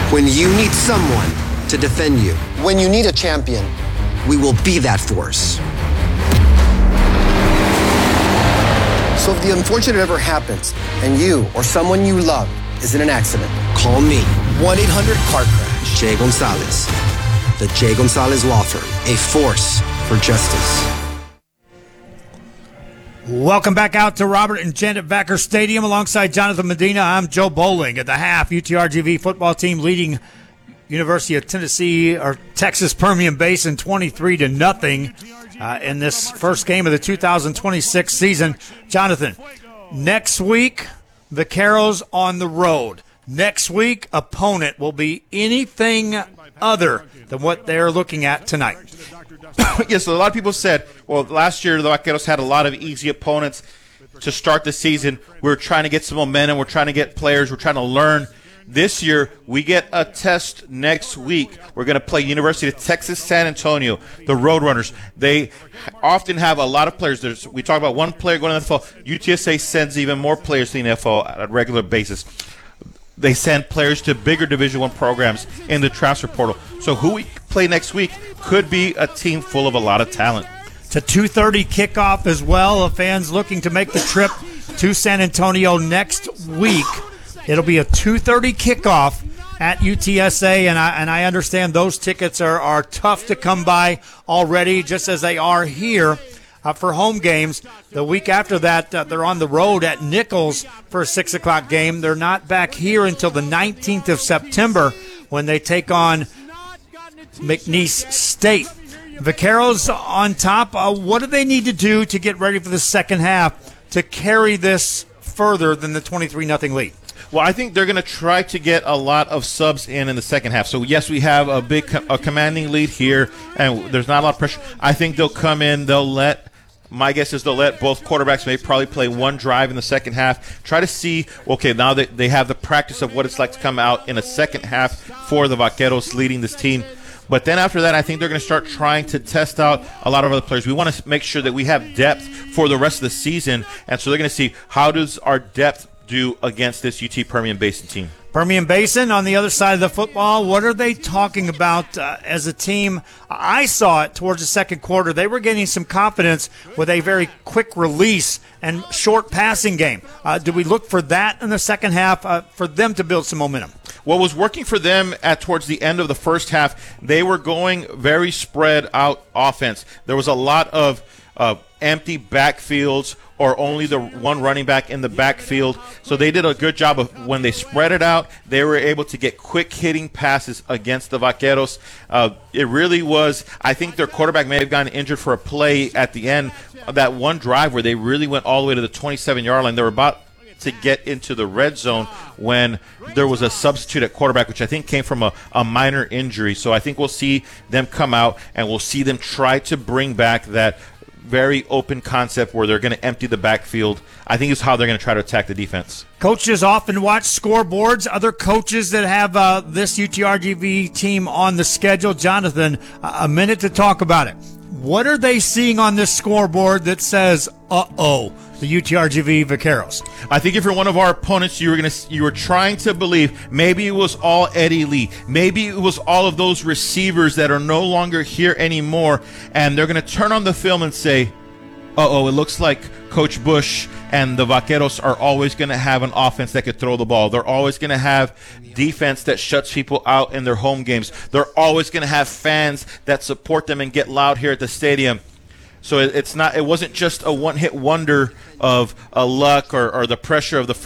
When you need someone to defend you. When you need a champion. We will be that force. So if the unfortunate ever happens, and you or someone you love is in an accident, call me. 1-800-CAR-CRASH. Jay Gonzalez. The Jay Gonzalez Law Firm. A force for justice. Welcome back out to Robert and Janet Vacker Stadium alongside Jonathan Medina. I'm Joe Bowling. At the half, UTRGV football team leading University of Tennessee or Texas Permian Basin 23-0 in this first game of the 2026 season. Jonathan, next week, Vaqueros on the road. Next week, opponent will be anything other than what they're looking at tonight. Yes, so a lot of people said, well, last year the Vaqueros had a lot of easy opponents to start the season. We're trying to get some momentum. We're trying to get players. We're trying to learn. This year, we get a test next week. We're going to play University of Texas San Antonio, the Roadrunners. They often have a lot of players. We talk about one player going to the NFL. UTSA sends even more players to the NFL on a regular basis. They send players to bigger Division I programs in the transfer portal. So who we play next week could be a team full of a lot of talent. It's a 2:30 kickoff as well. Fans looking to make the trip to San Antonio next week. It'll be a 2:30 kickoff at UTSA, and I understand those tickets are tough to come by already, just as they are here. For home games. The week after that, they're on the road at Nichols for a 6 o'clock game. They're not back here until the 19th of September when they take on McNeese State. Vaqueros on top. What do they need to do to get ready for the second half to carry this further than the 23-0 lead? Well, I think they're going to try to get a lot of subs in the second half. So, yes, we have a commanding lead here, and there's not a lot of pressure. I think they'll come in. My guess is they'll let both quarterbacks probably play one drive in the second half. Try to see, okay, now that they have the practice of what it's like to come out in a second half for the Vaqueros leading this team. But then after that, I think they're going to start trying to test out a lot of other players. We want to make sure that we have depth for the rest of the season. And so they're going to see, how does our depth do against this UT Permian Basin team? Permian Basin on the other side of the football, what are they talking about as a team? I saw it towards the second quarter. They were getting some confidence with a very quick release and short passing game. Do we look for that in the second half for them to build some momentum? What was working for them towards the end of the first half, they were going very spread out offense. There was a lot of empty backfields or only the one running back in the backfield. So they did a good job of, when they spread it out, they were able to get quick hitting passes against the Vaqueros. It really was, I think their quarterback may have gotten injured for a play at the end of that one drive where they really went all the way to the 27-yard line. They were about to get into the red zone when there was a substitute at quarterback, which I think came from a minor injury. So I think we'll see them come out and we'll see them try to bring back that very open concept where they're going to empty the backfield. I think is how they're going to try to attack the defense. Coaches often watch scoreboards. Other coaches that have this UTRGV team on the schedule. Jonathan, a minute to talk about it. What are they seeing on this scoreboard that says, uh-oh, the UTRGV Vaqueros? I think if you're one of our opponents, you were trying to believe maybe it was all Eddie Lee. Maybe it was all of those receivers that are no longer here anymore, and they're going to turn on the film and say, uh-oh, it looks like Coach Bush and the Vaqueros are always going to have an offense that could throw the ball. They're always going to have defense that shuts people out in their home games. They're always going to have fans that support them and get loud here at the stadium. So it wasn't just a one-hit wonder of a luck or the pressure of the